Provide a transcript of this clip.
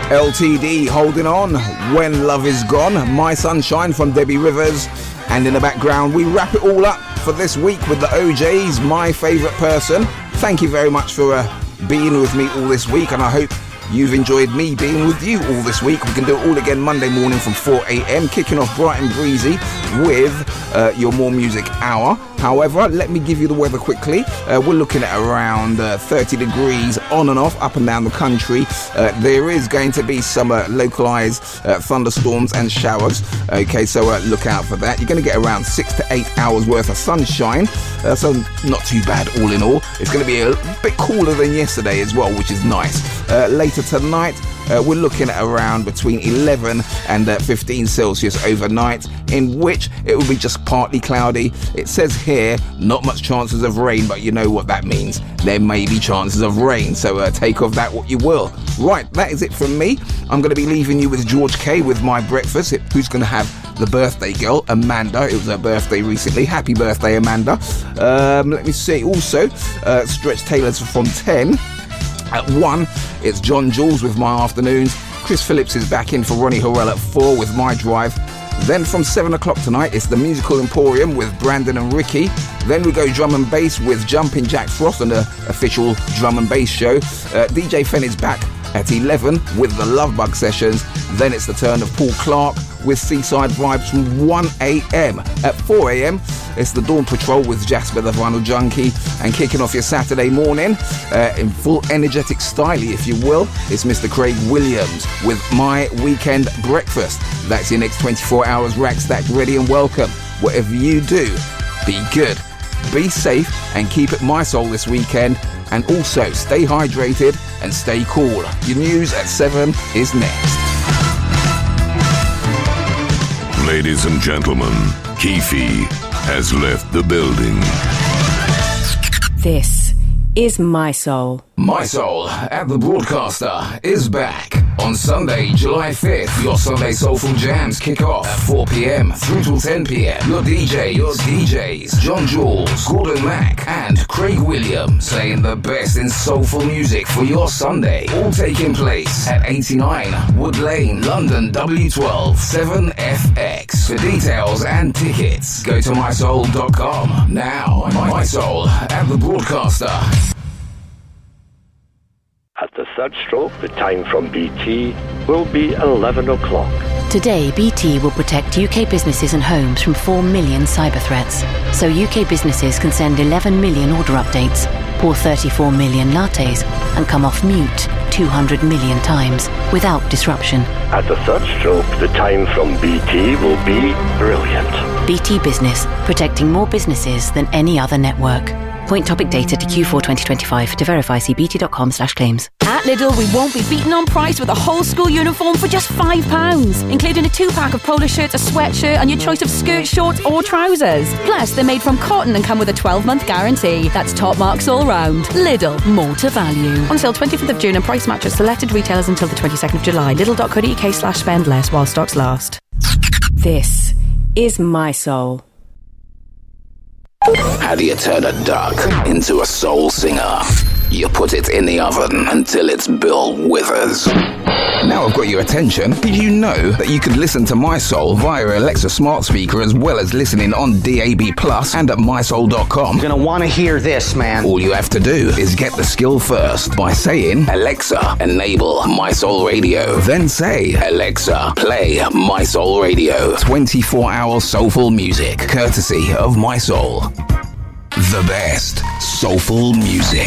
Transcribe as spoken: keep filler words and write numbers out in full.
L T D holding on, When Love Is Gone, My Sunshine from Debbie Rivers, and in the background we wrap it all up for this week with the O Js, My Favourite Person. Thank you very much for uh, being with me all this week, and I hope you've enjoyed me being with you all this week. We can do it all again Monday morning from four a.m, kicking off bright and breezy with uh, your More Music Hour. However, let me give you the weather quickly. Uh, we're looking at around uh, thirty degrees on and off, up and down the country. Uh, there is going to be some uh, localised uh, thunderstorms and showers. Okay, so uh, look out for that. You're going to get around six to eight hours worth of sunshine. Uh, so not too bad all in all. It's going to be a bit cooler than yesterday as well, which is nice. Uh, later tonight, Uh, we're looking at around between eleven and uh, fifteen Celsius overnight, in which it will be just partly cloudy. It says here, not much chances of rain, but you know what that means. There may be chances of rain, so uh, take of that what you will. Right, that is it from me. I'm going to be leaving you with George K with My Breakfast. It, who's going to have the birthday girl, Amanda. It was her birthday recently. Happy birthday, Amanda. Um, let me see. Also, uh, Stretch Taylor's from ten. At one, it's John Jules with My Afternoons. Chris Phillips is back in for Ronnie Horrell at four with My Drive. Then from seven o'clock tonight, it's the Musical Emporium with Brandon and Ricky. Then we go drum and bass with Jumpin' Jack Frost on the official drum and bass show. Uh, D J Fen is back at eleven with the Love Bug Sessions. Then it's the turn of Paul Clark with Seaside Vibes from one a.m. At four a.m, it's the Dawn Patrol with Jasper the Vinyl Junkie. And kicking off your Saturday morning uh, in full energetic styly, if you will, it's Mister Craig Williams with My Weekend Breakfast. That's your next twenty-four hours rack stack ready and welcome. Whatever you do, be good, be safe, and keep it my soul this weekend. And also stay hydrated and stay cool. Your news at seven is next. Ladies and gentlemen, Keefe has left the building. This is My Soul. My Soul at the Broadcaster is back. On Sunday, July fifth, your Sunday Soulful Jams kick off at four p.m. through till ten p.m. Your D Js, your D Js, John Jules, Gordon Mack, and Craig Williams playing the best in soulful music for your Sunday. All taking place at eighty-nine Wood Lane, London, W twelve seven F X. For details and tickets, go to my soul dot com. Now, My Soul at the Broadcaster. At the third stroke, the time from B T will be eleven o'clock. Today, B T will protect U K businesses and homes from four million cyber threats. So U K businesses can send eleven million order updates, pour thirty-four million lattes, and come off mute two hundred million times without disruption. At the third stroke, the time from B T will be brilliant. B T Business, protecting more businesses than any other network. Point topic data to Q four twenty twenty-five. To verify, see bt.com slash claims. At Lidl, we won't be beaten on price with a whole school uniform for just five pounds, including a two-pack of polo shirts, a sweatshirt, and your choice of skirt, shorts, or trousers. Plus, they're made from cotton and come with a twelve-month guarantee. That's top marks all round. Lidl, more to value. On sale twenty-fifth of June and price match at selected retailers until the twenty-second of July. Lidl.co.uk slash spend less while stocks last. This is My Soul. How do you turn a duck into a soul singer? You put it in the oven until it's Bill Withers. Now I've got your attention. Did you know that you could listen to My Soul via Alexa smart speaker as well as listening on D A B Plus and at my soul dot com? You're gonna want to hear this, man. All you have to do is get the skill first by saying, Alexa, enable My Soul Radio. Then say, Alexa, play My Soul Radio. twenty-four hour soulful music, courtesy of My Soul. The best soulful music.